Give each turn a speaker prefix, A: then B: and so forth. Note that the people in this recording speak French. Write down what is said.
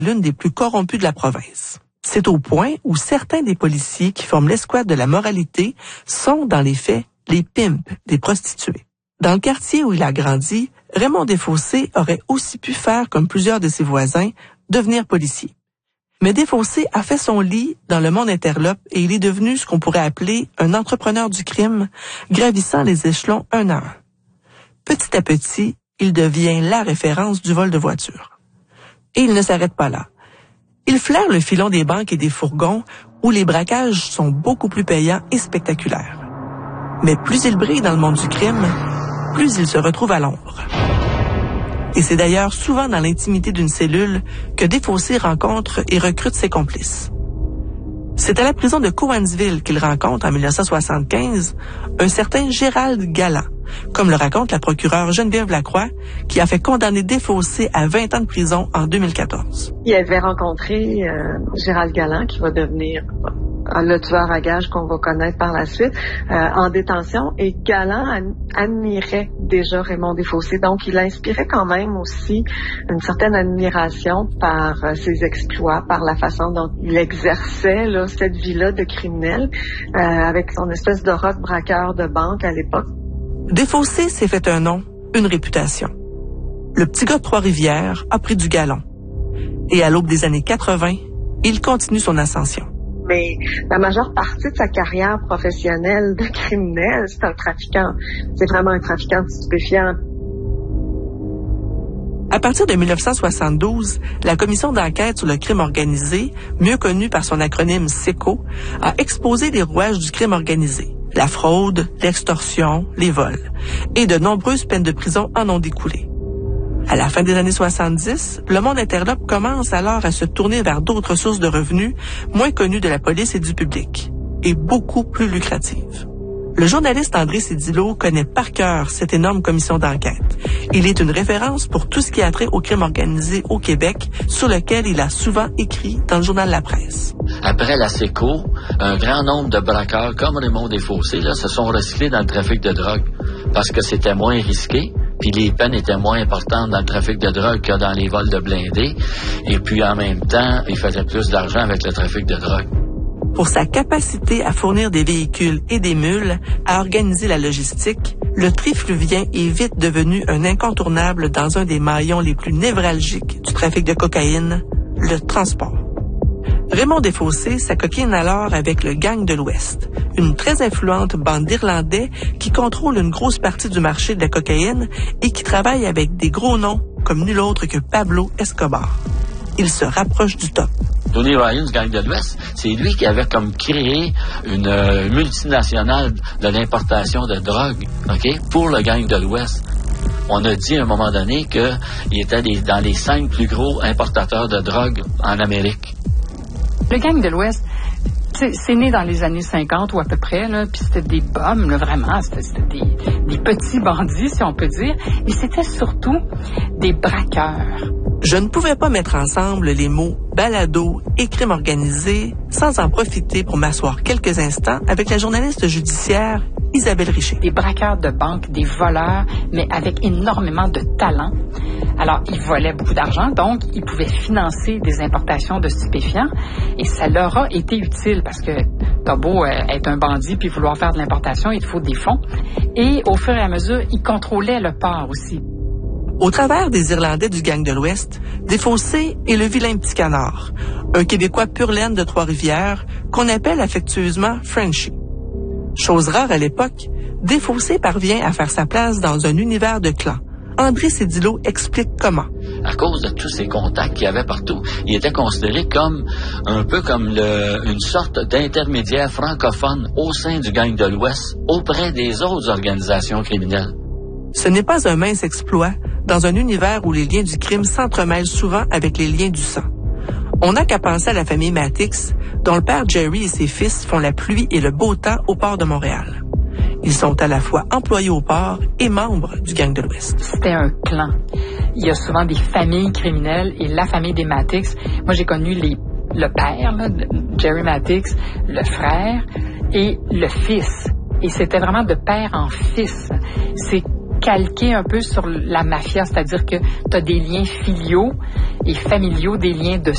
A: l'une des plus corrompues de la province. C'est au point où certains des policiers qui forment l'escouade de la moralité sont, dans les faits, les pimps des prostituées. Dans le quartier où il a grandi, Raymond Desfossés aurait aussi pu faire comme plusieurs de ses voisins, devenir policier. Mais Desfossés a fait son lit dans le monde interlope et il est devenu ce qu'on pourrait appeler un entrepreneur du crime, gravissant les échelons un à un. Petit à petit, il devient la référence du vol de voiture. Et il ne s'arrête pas là. Il flaire le filon des banques et des fourgons où les braquages sont beaucoup plus payants et spectaculaires. Mais plus il brille dans le monde du crime, plus il se retrouve à l'ombre. Et c'est d'ailleurs souvent dans l'intimité d'une cellule que Desfossés rencontre et recrute ses complices. C'est à la prison de Cowansville qu'il rencontre en 1975 un certain Gérald Galland, comme le raconte la procureure Geneviève Lacroix, qui a fait condamner Desfossés à 20 ans de prison en 2014.
B: Il avait rencontré Gérald Galland, qui va devenir le tueur à gages qu'on va connaître par la suite, en détention. Et Galland admirait déjà Raymond Desfossés. Donc, il inspirait quand même aussi une certaine admiration par ses exploits, par la façon dont il exerçait là, cette vie-là de criminel, avec son espèce d'aura de braqueur de banque à l'époque.
A: Desfossés s'est fait un nom, une réputation. Le petit gars de Trois-Rivières a pris du galon. Et à l'aube des années 80, il continue son ascension.
B: Mais la majeure partie de sa carrière professionnelle de criminel, c'est un trafiquant. C'est vraiment un trafiquant de stupéfiants.
A: À partir de 1972, la commission d'enquête sur le crime organisé, mieux connue par son acronyme SECO, a exposé les rouages du crime organisé. La fraude, l'extorsion, les vols. Et de nombreuses peines de prison en ont découlé. À la fin des années 70, le monde interlope commence alors à se tourner vers d'autres sources de revenus moins connues de la police et du public, et beaucoup plus lucratives. Le journaliste André Cédillo connaît par cœur cette énorme commission d'enquête. Il est une référence pour tout ce qui a trait au crime organisé au Québec, sur lequel il a souvent écrit dans le journal La Presse.
C: Après la SECO, un grand nombre de braqueurs comme Raymond Desfossés se sont recyclés dans le trafic de drogue parce que c'était moins risqué. Puis les peines étaient moins importantes dans le trafic de drogue que dans les vols de blindés. Et puis en même temps, ils faisaient plus d'argent avec le trafic de drogue.
A: Pour sa capacité à fournir des véhicules et des mules, à organiser la logistique, le trifluvien est vite devenu un incontournable dans un des maillons les plus névralgiques du trafic de cocaïne, le transport. Raymond Desfossés s'acoquine alors avec le Gang de l'Ouest, une très influente bande d'Irlandais qui contrôle une grosse partie du marché de la cocaïne et qui travaille avec des gros noms comme nul autre que Pablo Escobar. Il se rapproche du top.
C: Tony Ryan du Gang de l'Ouest, c'est lui qui avait comme créé une multinationale de l'importation de drogue, pour le Gang de l'Ouest. On a dit à un moment donné qu'il était dans les 5 plus gros importateurs de drogue en Amérique.
D: Le Gang de l'Ouest, c'est né dans les années 50 ou à peu près, là, puis c'était des bums, là, vraiment, c'était des petits bandits, si on peut dire, mais c'était surtout des braqueurs.
A: Je ne pouvais pas mettre ensemble les mots balado et crime organisé sans en profiter pour m'asseoir quelques instants avec la journaliste judiciaire Isabelle Richer.
D: Des braqueurs de banque, des voleurs, mais avec énormément de talent. Alors, ils volaient beaucoup d'argent, donc ils pouvaient financer des importations de stupéfiants et ça leur a été utile parce que t'as beau être un bandit puis vouloir faire de l'importation, il te faut des fonds. Et au fur et à mesure, ils contrôlaient le port aussi.
A: Au travers des Irlandais du Gang de l'Ouest, Desfossés est le vilain petit canard, un Québécois pur laine de Trois-Rivières qu'on appelle affectueusement Frenchy. Chose rare à l'époque, Desfossés parvient à faire sa place dans un univers de clans. André Cédillo explique comment.
C: À cause de tous ces contacts qu'il y avait partout, il était considéré comme un peu comme une sorte d'intermédiaire francophone au sein du Gang de l'Ouest auprès des autres organisations criminelles.
A: Ce n'est pas un mince exploit dans un univers où les liens du crime s'entremêlent souvent avec les liens du sang. On n'a qu'à penser à la famille Matix, dont le père Jerry et ses fils font la pluie et le beau temps au port de Montréal. Ils sont à la fois employés au port et membres du Gang de l'Ouest.
D: C'était un clan. Il y a souvent des familles criminelles et la famille des Matix. Moi, j'ai connu le père, là, Jerry Matix, le frère et le fils. Et c'était vraiment de père en fils. C'est calqué un peu sur la mafia, c'est-à-dire que tu as des liens filiaux et familiaux, des liens de